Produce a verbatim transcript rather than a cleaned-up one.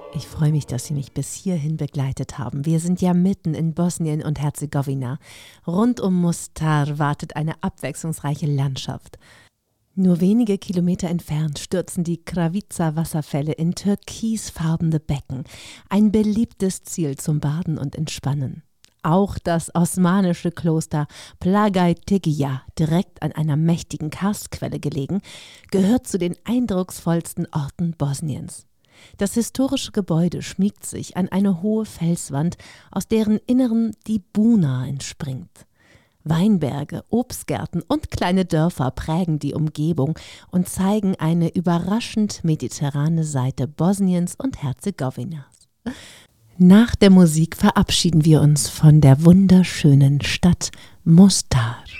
Ich freue mich, dass Sie mich bis hierhin begleitet haben. Wir sind ja mitten in Bosnien und Herzegowina. Rund um Mostar wartet eine abwechslungsreiche Landschaft. Nur wenige Kilometer entfernt stürzen die Kravica-Wasserfälle in türkisfarbene Becken. Ein beliebtes Ziel zum Baden und Entspannen. Auch das osmanische Kloster Plagai-Tegia, direkt an einer mächtigen Karstquelle gelegen, gehört zu den eindrucksvollsten Orten Bosniens. Das historische Gebäude schmiegt sich an eine hohe Felswand, aus deren Inneren die Buna entspringt. Weinberge, Obstgärten und kleine Dörfer prägen die Umgebung und zeigen eine überraschend mediterrane Seite Bosniens und Herzegowinas. Nach der Musik verabschieden wir uns von der wunderschönen Stadt Mostar.